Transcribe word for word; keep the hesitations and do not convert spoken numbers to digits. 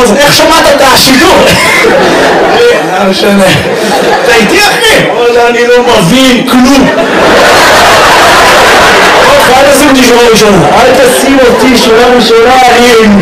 האוזן, איך שמעת את השידור? לא משנה. אתה איתי אחי? אני לא מבין כלום. אל תשים אותי שורה ראשונה, אני